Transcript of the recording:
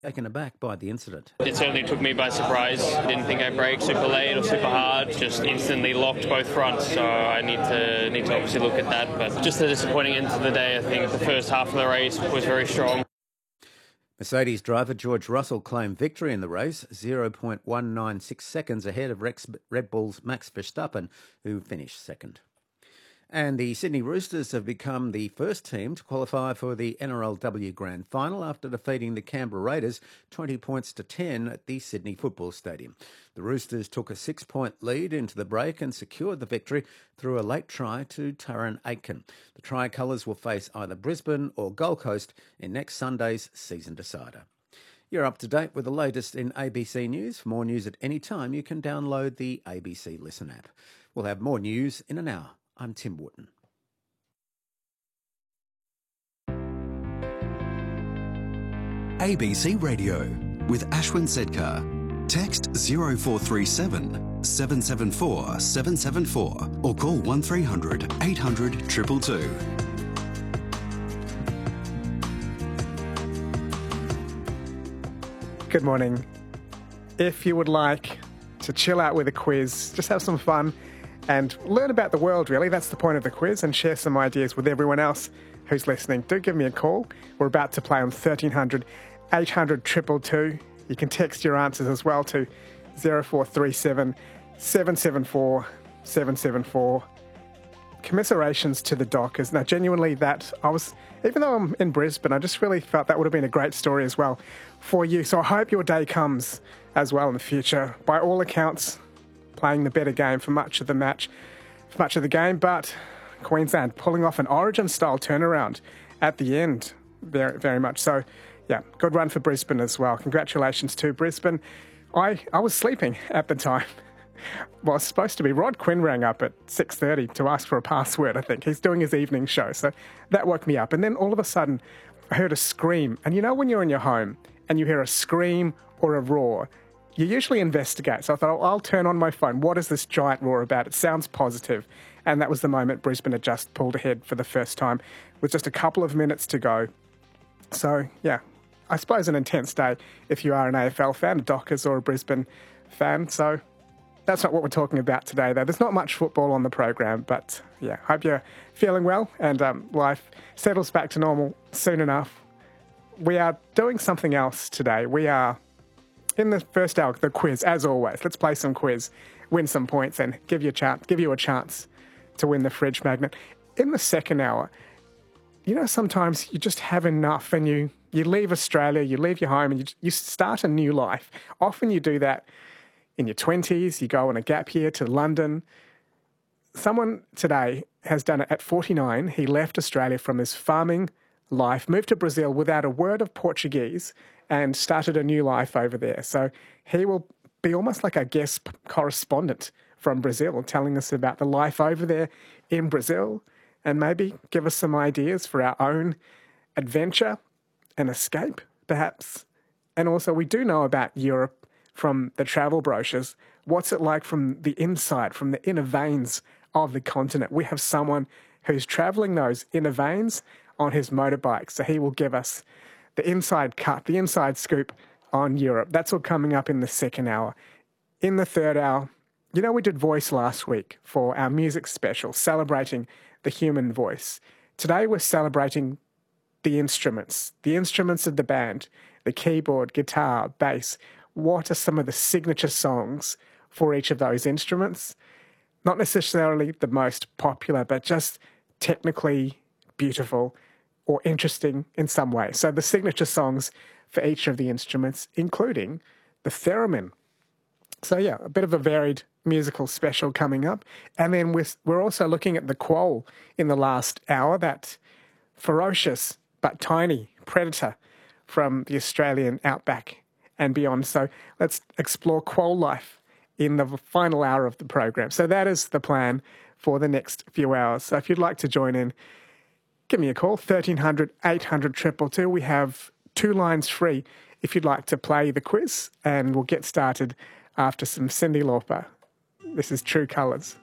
taken aback by the incident. It certainly took me by surprise. Didn't think I'd brake super late or super hard. Just instantly locked both fronts. So I need to obviously look at that. But just a disappointing end to the day. I think the first half of the race was very strong. Mercedes driver George Russell claimed victory in the race, 0.196 seconds ahead of Red Bull's Max Verstappen, who finished second. And the Sydney Roosters have become the first team to qualify for the NRLW Grand Final after defeating the Canberra Raiders 20 points to 10 at the Sydney Football Stadium. The Roosters took a 6-point lead into the break and secured the victory through a late try to Taran Aitken. The Tricolours will face either Brisbane or Gold Coast in next Sunday's season decider. You're up to date with the latest in ABC News. For more news at any time, you can download the ABC Listen app. We'll have more news in an hour. I'm Tim Wooten. ABC Radio with Ashwin Sedkar. Text 0437 774 774 or call 1300 800 222. Good morning. If you would like to chill out with a quiz, just have some fun and learn about the world, really. That's the point of the quiz, and share some ideas with everyone else who's listening. Do give me a call. We're about to play on 1300 800 222. You can text your answers as well to 0437 774 774. Commiserations to the Dockers. Now, genuinely, even though I'm in Brisbane, I just really felt that would have been a great story as well for you. So I hope your day comes as well in the future. By all accounts, playing the better game for much of the game, but Queensland pulling off an Origin-style turnaround at the end, very, very much so. Yeah, good run for Brisbane as well. Congratulations to Brisbane. I was sleeping at the time. Well, it's supposed to be. Rod Quinn rang up at 6:30 to ask for a password, I think. He's doing his evening show, so that woke me up. And then all of a sudden, I heard a scream. And you know when you're in your home and you hear a scream or a roar, you usually investigate. So I thought, I'll turn on my phone. What is this giant roar about? It sounds positive. And that was the moment Brisbane had just pulled ahead for the first time with just a couple of minutes to go. So, yeah, I suppose an intense day if you are an AFL fan, a Dockers or a Brisbane fan. So that's not what we're talking about today, though. There's not much football on the program, but, yeah, hope you're feeling well and life settles back to normal soon enough. We are doing something else today. We are in the first hour, the quiz, as always. Let's play some quiz, win some points, and give you a chance to win the fridge magnet. In the second hour, you know, sometimes you just have enough and you leave Australia, you leave your home, and you start a new life. Often you do that in your 20s, you go on a gap year to London. Someone today has done it at 49. He left Australia from his farming life, moved to Brazil without a word of Portuguese, and started a new life over there. So he will be almost like a guest correspondent from Brazil, telling us about the life over there in Brazil and maybe give us some ideas for our own adventure and escape, perhaps. And also, we do know about Europe from the travel brochures. What's it like from the inside, from the inner veins of the continent? We have someone who's travelling those inner veins on his motorbike, so he will give us the inside cut, the inside scoop on Europe. That's all coming up in the second hour. In the third hour, you know, we did voice last week for our music special, celebrating the human voice. Today we're celebrating the instruments of the band, the keyboard, guitar, bass. What are some of the signature songs for each of those instruments? Not necessarily the most popular, but just technically beautiful or interesting in some way. So the signature songs for each of the instruments, including the theremin. So yeah, a bit of a varied musical special coming up. And then we're also looking at the quoll in the last hour, that ferocious but tiny predator from the Australian outback and beyond. So let's explore quoll life in the final hour of the program. So that is the plan for the next few hours. So if you'd like to join in, give me a call, 1300 800 222. We have 2 lines free if you'd like to play the quiz, and we'll get started after some Cyndi Lauper. This is True Colours.